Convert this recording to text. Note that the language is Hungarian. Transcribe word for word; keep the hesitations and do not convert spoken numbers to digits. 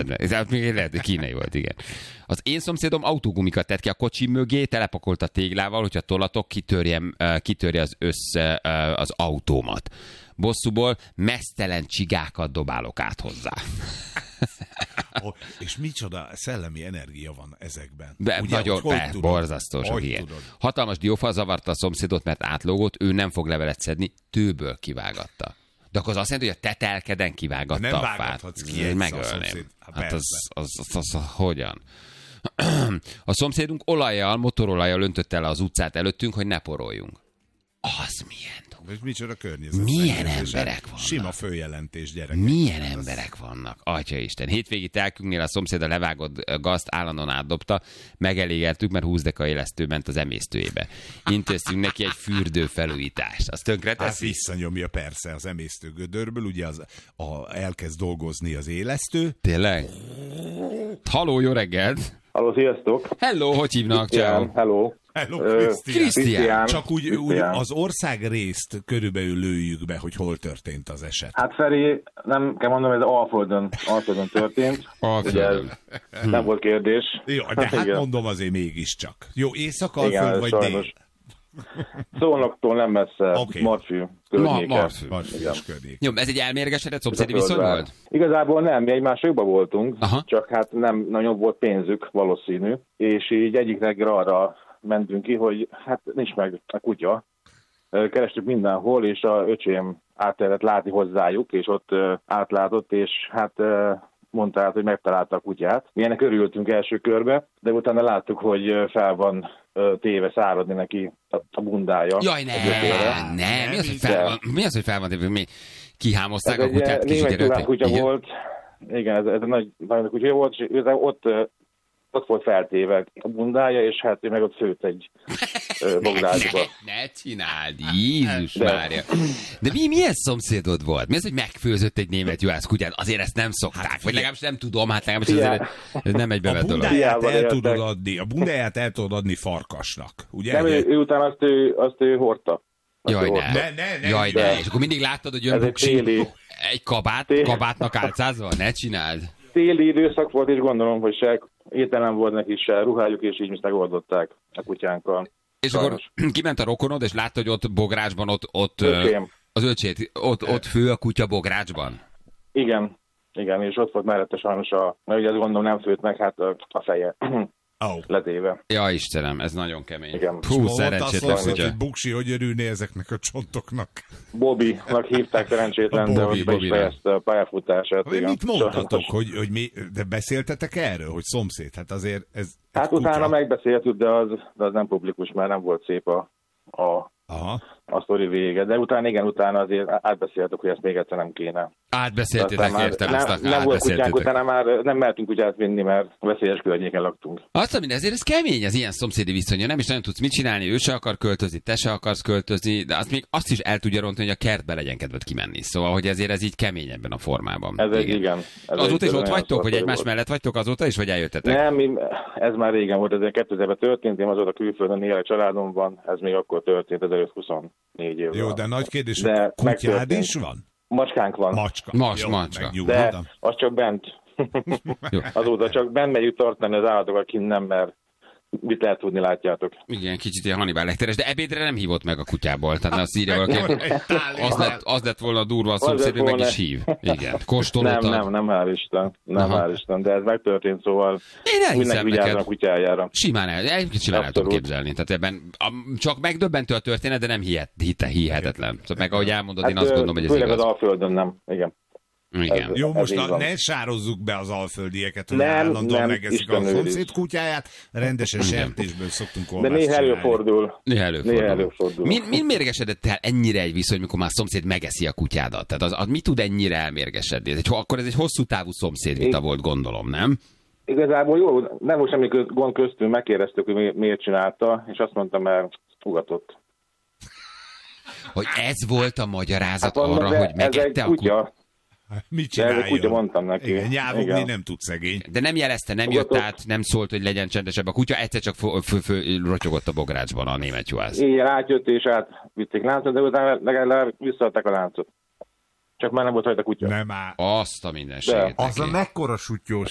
veszed meg. Ez még lehet, hogy kínai volt, igen. Az én szomszédom autógumikat tett ki a kocsi mögé, telepakolta téglával, hogyha tolatok, kitörje, kitörje az össze az autómat. Bosszúból mesztelen csigákat dobálok át hozzá. Oh, és micsoda szellemi energia van ezekben. De ugye, nagyon be, borzasztó sok ilyen. Hatalmas diófa zavarta a szomszédot, mert átlógott, ő nem fog levelet szedni, tőből kivágatta. De akkor az azt jelenti, hogy a tetelkeden kivágatta nem a fát. Nem vágathatsz ki egy megölném. Hát az, az, az, az, az hogyan? A szomszédunk olajjal, motorolajjal öntötte le az utcát előttünk, hogy ne poroljunk. Az milyen és micsoda környezet. Milyen emberek vannak. Sima följelentés, gyerekek. Milyen emberek vannak. Atyaisten. Hétvégi telkünknél a szomszéd a levágott gazt állandóan átdobta, megelégeltük, mert húsz deka élesztő ment az emésztőjébe. Intéztünk neki egy fürdő felújítást. Azt tönkreteszi? Hát visszanyomja persze az emésztő gödörből, ugye az, a, elkezd dolgozni az élesztő. Tényleg? Halló, jó reggelt! Halló, sziasztok! Hello, hogy hívnak? Ciao. Hello! Hello, Krisztián. Krisztián. Csak úgy, úgy az ország részt körülbelül lőjük be, hogy hol történt az eset. Hát Feri, nem kell mondanom, ez Alföldön, Alföldön történt. Alföldön. Hm. Nem volt kérdés. Jó, de hát igen. Mondom azért mégiscsak. Jó, Észak-Alföld vagy dél? Szolnoktól nem messze, okay. Marfű környéke. Ma, Marfű. Marfű környéke. Jó, ez egy elmérgesedett szomszédi viszony volt? Igazából nem, mi egymás jobban voltunk, aha. Csak hát nem nagyon volt pénzük valószínű, és így egyik reggel arra mentünk ki, hogy hát nincs meg a kutya. Kerestük mindenhol, és a öcsém át kellett látni hozzájuk, és ott átlátott, és hát mondta át, hogy megtalálta a kutyát. Mi ennek örültünk első körbe, de utána láttuk, hogy fel van téve száradni neki a bundája. Jaj, ne, ne, mi az, hogy fel van, mi az, hogy fel van téve? Mi kihámozták ez a kutyát? Német kíván kutya igen? volt. Igen, ez, ez egy nagy, nagy kutya volt, és ott ott volt feltéve a bundája, és hát ő meg ott főtt egy bográcsba. ne, ne csináld, Jézus de. Mária. De mi, milyen szomszédod volt? Mi az, hogy megfőzött egy német juhász kutyát? Azért ezt nem szokták. Hát, vagy legalábbis nem tudom, hát legalábbis azért ez nem egy bevett dolog. A bundáját el tudod adni, a bundáját el tudod adni farkasnak, ugye? Nem, ő, ő után azt ő, azt ő hordta. Azt Jaj, ő ne. hordta. ne, ne, ne. Jaj, ne. És akkor mindig láttad, hogy jön buksi, egy kabát, téli. kabátnak álcázva? Ne csináld. Téli időszak volt, és gondolom, hogy se ételem volt neki, se ruhájuk, és így is megoldották a kutyánkkal. És sajnos. Akkor kiment a rokonod, és látta, hogy ott bográcsban, ott, ott az öcsét, ott, ott fő a kutya bográcsban? Igen, igen, és ott volt mellette sajnos a, mert ugye azt gondolom nem főtt meg, hát a feje. Oh. Letéve. Ja, Istenem, ez nagyon kemény. Igen. Hú, szerencsétlen kutya. Hogy Buksi, hogy örülné ezeknek a csontoknak? Bobbynak hívták szerencsétlen, de hogy be is fejezte a pályafutását. Igen. Mit mondtatok, hogy, hogy mi, de beszéltetek erről, hogy szomszéd? Hát azért ez... Hát utána kutya. Megbeszéltük, de az, de az nem publikus, mert nem volt szép a, a, a sztori vége. De utána, igen, utána azért átbeszéltük, hogy ezt még egyszer nem kéne. Átbeszéltétek, értem, nem, ezt nem volt kutyánk, utána már nem mertünk kutyát vinni, mert veszélyes környéken laktunk. Azt mondom, ezért ez kemény az ilyen szomszédi viszony, nem is nagyon tudsz mit csinálni, ő se akar költözni, te se akarsz költözni, de azt még azt is el tudja rontani, hogy a kertbe legyen kedved kimenni. Szóval, hogy ezért ez így kemény ebben a formában. Ez egy, igen. Ez azóta is ott vagytok, hogy egymás volt. mellett vagytok azóta is, vagy eljöttetek? Nem, ez már régen volt, ez kétezer-ben történt, én azóta külföldön élek családomban, ez még akkor történt, ezerötszázhuszonnégy évvel. Jó, de nagy kérdés, de hogy kutyád is van? Macskánk van. Macska. Mas, Jó, macska. De az csak bent. Azóta csak bent megyünk tartani az állatokat, kint nem, mert mit lehet tudni, látjátok. Igen, kicsit ilyen Hannibal Lecteres, de ebédre nem hívott meg a kutyából. Tehát azt írja valaki, az lett, az lett volna durva a szomszéd, hogy meg is hív. Igen, kóstolódtad. Nem, nem, nem, hál' Isten. Nem, Aha. hál' Isten, de ez megtörtént, szóval mindenki vigyázzon a kutyájára. Simán el, egy kicsit el tudom képzelni. Tehát ebben csak megdöbbentő a történet, de nem hihet, hitte, hihetetlen. Szóval meg ahogy elmondod, én hát, azt gondolom, hogy ez főleg igaz. az Alföldön nem, igen. Igen. Jó, ez most na, ne sározzuk be az alföldieket, hogy nem, állandóan nem, megeszik a Isten szomszéd kutyáját, rendesen sertésből szoktunk De olvást néha csinálni. előfordul. Néha előfordul. Néha előfordul. Min, min mérgesedett el ennyire egy viszony, mikor már a szomszéd megeszi a kutyádat? Tehát az, az mi tud ennyire elmérgesedni? Ez egy, akkor ez egy hosszú távú szomszédvita volt, gondolom, nem? Igazából jó, nem volt semmi köz, gond köztünk, megkérdeztük, hogy miért csinálta, és azt mondta, mert ugatott. Hogy ez volt a magyarázat hát arra, hogy megette a kutya. Mit csináljon? Kutya, mondtam neki. Igen, nyávogni igen. nem tud szegény. De nem jelezte, nem Ugatott. jött át, nem szólt, hogy legyen csendesebb a kutya, egyszer csak fő, fő, fő, rotyogott a bográcsban a német juhász. Igen, átjött és átvitték láncot, de utána legalább visszaadták a láncot. Csak már nem volt rajta kutya. Nem áll. Azt a mindenséget. Az a mekkora sutyós